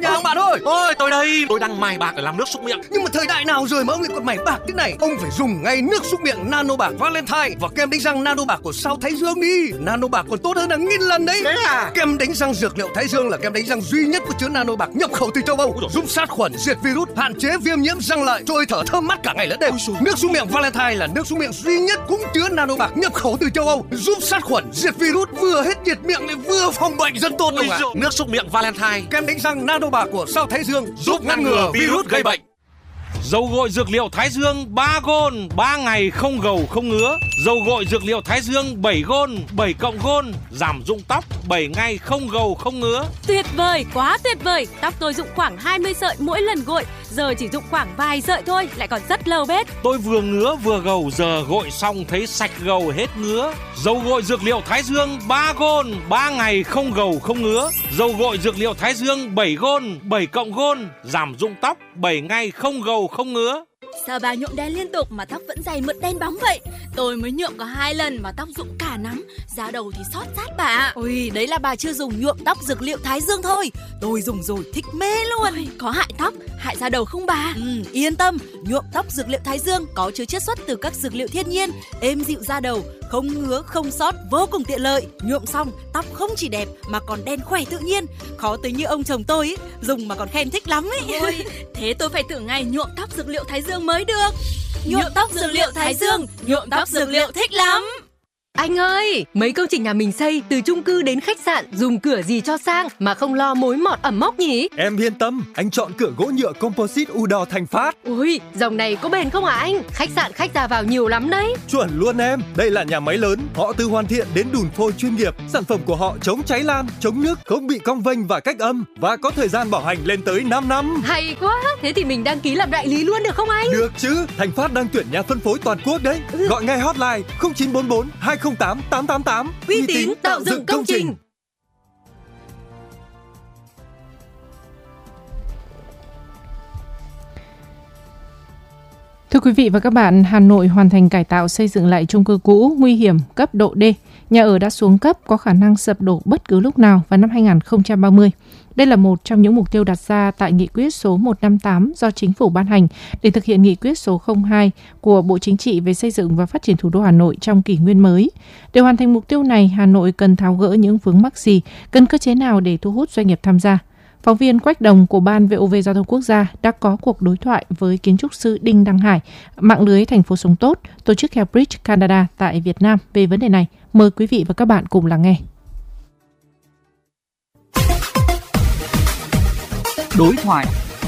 nhà ông bạn ơi. Ôi tôi đây, tôi đang mài bạc để làm nước súc miệng. Nhưng mà thời đại nào rồi mà ông lại còn mài bạc thế này? Ông phải dùng ngay nước súc miệng Nano Bạc Valentine và kem đánh răng Nano Bạc của Sao Thái Dương đi. Nano Bạc còn tốt hơn hàng nghìn lần đấy. Thế à? Kem đánh răng dược liệu Thái Dương là kem đánh răng duy nhất có chứa Nano Bạc nhập khẩu từ châu Âu, giúp sát khuẩn, diệt virus, hạn chế viêm nhiễm răng lợi, trôi thở thơm mát cả ngày lẫn đêm. Nước súc miệng Valentine là nước súc miệng duy nhất cũng chứa Nano Bạc nhập khẩu từ châu Âu, giúp sát khuẩn, diệt virus, vừa hết nhiệt miệng lại vừa phòng bệnh, rất tốt luôn ạ. Nước súc miệng Valentine, kem đánh răng Nano Bạc của Sao Thái Dương giúp ngăn ngừa virus gây bệnh. Dầu gội dược liệu Thái Dương 3 gôn, 3 ngày không gầu không ngứa. Dầu gội dược liệu Thái Dương 7 gôn, 7 cộng gôn, giảm rụng tóc 7 ngày không gầu không ngứa. Tuyệt vời, quá tuyệt vời. Tóc tôi rụng khoảng 20 sợi mỗi lần gội, giờ chỉ rụng khoảng vài sợi thôi, lại còn rất lâu bết. Tôi vừa ngứa vừa gầu, giờ gội xong thấy sạch gầu hết ngứa. Dầu gội dược liệu Thái Dương 3 gôn, 3 ngày không gầu không ngứa. Dầu gội dược liệu Thái Dương 7 gôn, 7 cộng gôn, giảm rụng tóc 7 ngày không gầu không ngứa. Sao bà nhuộm đen liên tục mà tóc vẫn dày mượt đen bóng vậy? Tôi mới nhuộm có 2 lần mà tóc rụng cả nắm, da đầu thì xót rát bà. Ôi, đấy là bà chưa dùng nhuộm tóc dược liệu Thái Dương thôi. Tôi dùng rồi thích mê luôn. Ôi, có hại tóc, hại da đầu không bà? Yên tâm, nhuộm tóc dược liệu Thái Dương có chứa chiết xuất từ các dược liệu thiên nhiên, êm dịu da đầu, không ngứa, không xót, vô cùng tiện lợi. Nhuộm xong, tóc không chỉ đẹp mà còn đen khỏe tự nhiên. Khó tới như ông chồng tôi ấy, dùng mà còn khen thích lắm ấy. Ôi, thế tôi phải thử ngay nhuộm tóc dược liệu Thái Dương mới được. Nhuộm tóc dược liệu Thái Dương, nhuộm tóc dược liệu thích lắm. Anh ơi, mấy công trình nhà mình xây từ chung cư đến khách sạn dùng cửa gì cho sang mà không lo mối mọt ẩm mốc nhỉ? Em yên tâm, anh chọn cửa gỗ nhựa composite Udor Thành Phát. Ui, dòng này có bền không hả anh? Khách sạn khách ra vào nhiều lắm đấy. Chuẩn luôn em, đây là nhà máy lớn, họ từ hoàn thiện đến đùn phôi chuyên nghiệp. Sản phẩm của họ chống cháy lan, chống nước, không bị cong vênh và cách âm và có thời gian bảo hành lên tới 5 năm. Hay quá, thế thì mình đăng ký làm đại lý luôn được không anh? Được chứ, Thành Phát đang tuyển nhà phân phối toàn quốc đấy. Gọi ngay hotline 0944 208 888. Uy tín tạo dựng công trình. Thưa quý vị và các bạn, Hà Nội hoàn thành cải tạo xây dựng lại chung cư cũ nguy hiểm cấp độ D. Nhà ở đã xuống cấp, có khả năng sập đổ bất cứ lúc nào vào năm 2030. Đây là một trong những mục tiêu đặt ra tại nghị quyết số 158 do Chính phủ ban hành để thực hiện nghị quyết số 02 của Bộ Chính trị về xây dựng và phát triển thủ đô Hà Nội trong kỷ nguyên mới. Để hoàn thành mục tiêu này, Hà Nội cần tháo gỡ những vướng mắc gì, cần cơ chế nào để thu hút doanh nghiệp tham gia. Phóng viên Quách Đồng của Ban VOV Giao thông Quốc gia đã có cuộc đối thoại với kiến trúc sư Đinh Đăng Hải, mạng lưới thành phố sống tốt, tổ chức Helbridge Canada tại Việt Nam về vấn đề này. Mời quý vị và các bạn cùng lắng nghe. Đối thoại.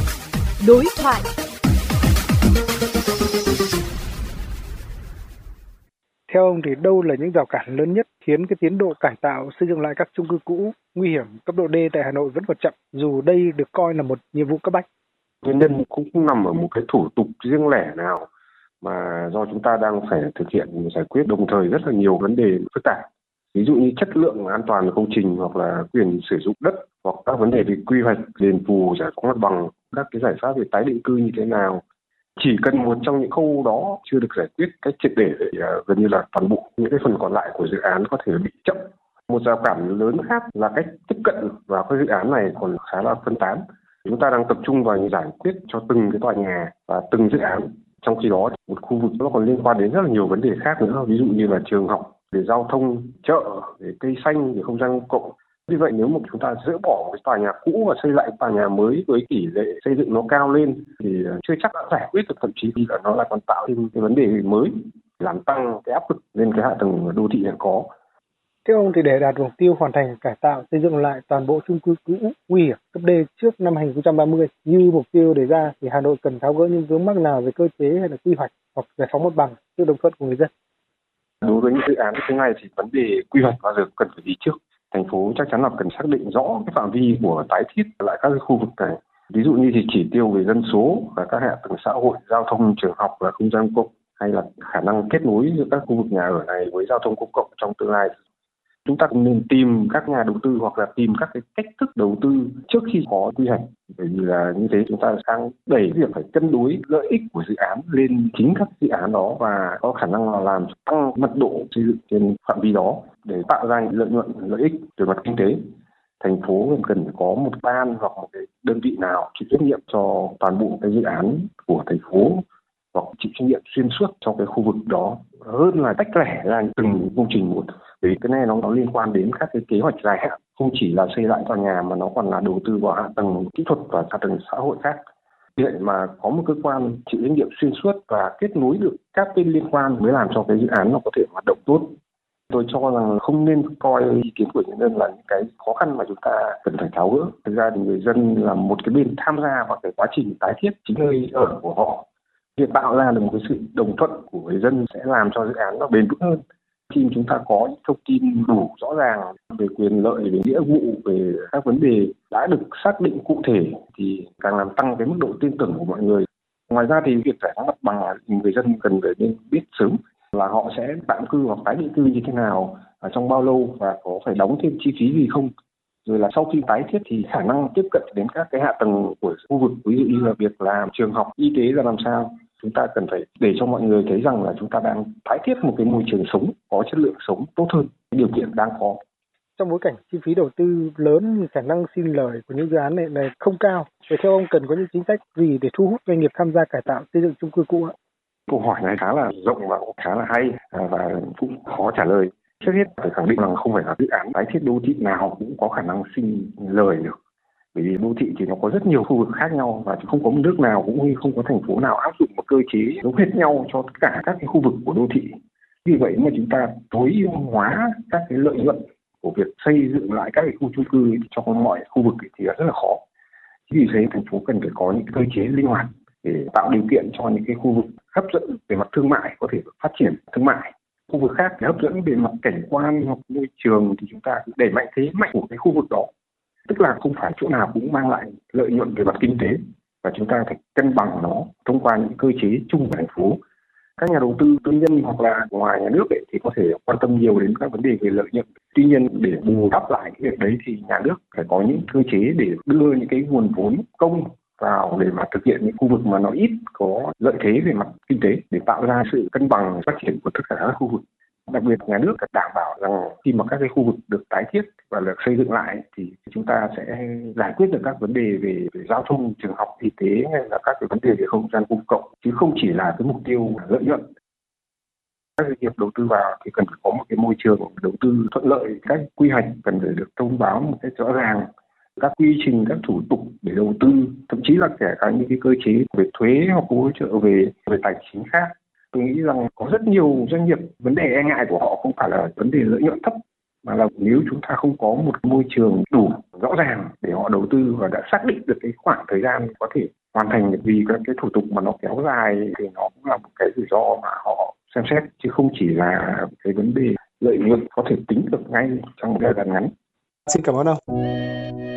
Theo ông thì đâu là những rào cản lớn nhất khiến cái tiến độ cải tạo xây dựng lại các chung cư cũ nguy hiểm cấp độ D tại Hà Nội vẫn còn chậm, dù đây được coi là một nhiệm vụ cấp bách? Nguyên nhân cũng không nằm ở một cái thủ tục riêng lẻ nào, mà do chúng ta đang phải thực hiện giải quyết đồng thời rất là nhiều vấn đề phức tạp. Ví dụ như chất lượng an toàn công trình, hoặc là quyền sử dụng đất, hoặc các vấn đề về quy hoạch, đền bù, giải phóng mặt bằng, các cái giải pháp về tái định cư như thế nào. Chỉ cần một trong những khâu đó chưa được giải quyết cách triệt để thì gần như là toàn bộ những cái phần còn lại của dự án có thể bị chậm. Một rào cản lớn khác là cách tiếp cận vào các dự án này còn khá là phân tán. Chúng ta đang tập trung vào giải quyết cho từng cái tòa nhà và từng dự án. Trong khi đó, một khu vực nó còn liên quan đến rất là nhiều vấn đề khác nữa, ví dụ như là trường học, về giao thông, chợ, về cây xanh, về không gian công cộng. Vì vậy nếu mà chúng ta dỡ bỏ cái tòa nhà cũ và xây lại tòa nhà mới với tỷ lệ xây dựng nó cao lên thì chưa chắc đã giải quyết được, thậm chí thì nó lại còn tạo thêm cái vấn đề mới, làm tăng cái áp lực lên cái hạ tầng đô thị hiện có. Theo ông thì để đạt mục tiêu hoàn thành cải tạo xây dựng lại toàn bộ chung cư cũ nguy hiểm cấp D trước năm 2030 như mục tiêu đề ra thì Hà Nội cần tháo gỡ những vướng mắc nào về cơ chế hay là quy hoạch hoặc giải phóng mặt bằng sự đồng thuận của người dân? Đối với những dự án như thế này thì vấn đề quy hoạch bao giờ cần phải đi trước. Thành phố chắc chắn là cần xác định rõ cái phạm vi của tái thiết lại các cái khu vực này. Ví dụ như thì chỉ tiêu về dân số và các hạ tầng xã hội, giao thông, trường học và không gian công cộng, hay là khả năng kết nối giữa các khu vực nhà ở này với giao thông công cộng trong tương lai. Chúng ta cũng nên tìm các nhà đầu tư hoặc là tìm các cái cách thức đầu tư trước khi có quy hoạch. Bởi vì là như thế chúng ta đang đẩy việc phải cân đối lợi ích của dự án lên chính các dự án đó và có khả năng là làm tăng mật độ xây dựng trên phạm vi đó để tạo ra những lợi nhuận, lợi ích về mặt kinh tế. thành phố cần có một ban hoặc một cái đơn vị nào chịu trách nhiệm cho toàn bộ cái dự án của thành phố hoặc chịu trách nhiệm xuyên suốt trong cái khu vực đó hơn là tách lẻ ra từng công trình một. Vì cái này nó liên quan đến các cái kế hoạch dài hạn, không chỉ là xây lại tòa nhà mà nó còn là đầu tư vào hạ tầng kỹ thuật và hạ tầng xã hội khác. Vậy mà có một cơ quan chịu trách nhiệm xuyên suốt và kết nối được các bên liên quan mới làm cho cái dự án nó có thể hoạt động tốt. Tôi cho rằng không nên coi ý kiến của nhân dân là những cái khó khăn mà chúng ta cần phải tháo gỡ. Thực ra thì người dân là một cái bên tham gia vào cái quá trình tái thiết chính nơi ở của họ. Việc tạo ra được một cái sự đồng thuận của người dân sẽ làm cho dự án nó bền vững hơn. Khi chúng ta có những thông tin đủ rõ ràng về quyền lợi, về nghĩa vụ, về các vấn đề đã được xác định cụ thể thì càng làm tăng cái mức độ tin tưởng của mọi người. Ngoài ra thì việc giải phóng mặt bằng người dân cần phải nên biết sớm là họ sẽ tạm cư hoặc tái định cư như thế nào, trong bao lâu và có phải đóng thêm chi phí gì không. Rồi là sau khi tái thiết thì khả năng tiếp cận đến các cái hạ tầng của khu vực, ví dụ như là việc làm trường học, y tế ra làm sao. Chúng ta cần phải để cho mọi người thấy rằng là chúng ta đang tái thiết một cái môi trường sống có chất lượng sống tốt hơn cái điều kiện đang có. Trong bối cảnh chi phí đầu tư lớn thì khả năng xin lời của những dự án này không cao. Vậy theo ông cần có những chính sách gì để thu hút doanh nghiệp tham gia cải tạo xây dựng chung cư cũ ạ? Câu hỏi này khá là rộng và khá là hay và cũng khó trả lời. Trước hết phải khẳng định rằng không phải là dự án tái thiết đô thị nào cũng có khả năng xin lời được. Bởi vì đô thị thì nó có rất nhiều khu vực khác nhau và không có một nước nào cũng như không có thành phố nào áp dụng một cơ chế giống hết nhau cho tất cả các cái khu vực của đô thị. Vì vậy mà chúng ta tối ưu hóa các cái lợi nhuận của việc xây dựng lại các cái khu chung cư cho mọi khu vực thì rất là khó. Vì thế thành phố cần phải có những cơ chế linh hoạt để tạo điều kiện cho những cái khu vực hấp dẫn về mặt thương mại có thể phát triển thương mại. Khu vực khác thì hấp dẫn về mặt cảnh quan hoặc môi trường thì chúng ta đẩy mạnh thế mạnh của cái khu vực đó. Tức là không phải chỗ nào cũng mang lại lợi nhuận về mặt kinh tế và chúng ta phải cân bằng nó thông qua những cơ chế chung của thành phố. Các nhà đầu tư tư nhân hoặc là ngoài nhà nước thì có thể quan tâm nhiều đến các vấn đề về lợi nhuận. Tuy nhiên để bù đắp lại cái việc đấy thì nhà nước phải có những cơ chế để đưa những cái nguồn vốn công vào để mà thực hiện những khu vực mà nó ít có lợi thế về mặt kinh tế để tạo ra sự cân bằng phát triển của tất cả các khu vực. Đặc biệt nhà nước phải đảm bảo rằng khi mà các cái khu vực được tái thiết và được xây dựng lại thì chúng ta sẽ giải quyết được các vấn đề về giao thông, trường học, y tế hay là các cái vấn đề về không gian công cộng chứ không chỉ là cái mục tiêu lợi nhuận. Các doanh nghiệp đầu tư vào thì cần phải có một cái môi trường đầu tư thuận lợi, các quy hoạch cần phải được thông báo một cách rõ ràng, các quy trình, các thủ tục để đầu tư, thậm chí là kể cả những cái cơ chế về thuế hoặc hỗ trợ về tài chính khác. Tôi nghĩ rằng có rất nhiều doanh nghiệp vấn đề e ngại của họ không phải là vấn đề lợi nhuận thấp mà là nếu chúng ta không có một môi trường đủ rõ ràng để họ đầu tư và đã xác định được cái khoảng thời gian có thể hoàn thành được, vì cái thủ tục mà nó kéo dài thì nó cũng là một cái rủi ro mà họ xem xét chứ không chỉ là cái vấn đề lợi nhuận có thể tính được ngay trong giai đoạn ngắn. Xin cảm ơn ông.